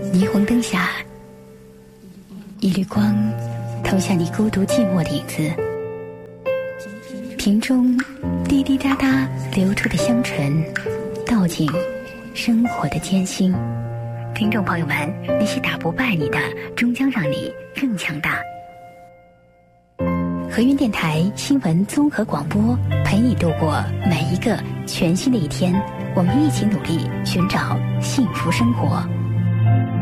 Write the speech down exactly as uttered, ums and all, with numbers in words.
霓虹灯下，一缕光投向你孤独寂寞的影子，瓶中滴滴答答流出的香醇，道尽生活的艰辛。听众朋友们，那些打不败你的，终将让你更强大。和云电台新闻综合广播，陪你度过每一个全新的一天。我们一起努力，寻找幸福生活。